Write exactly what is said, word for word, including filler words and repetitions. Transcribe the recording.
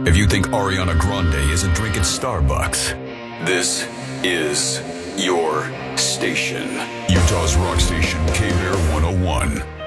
If you think Ariana Grande isn't drinking Starbucks, this is your station. Utah's Rock Station, K-Bear one oh one.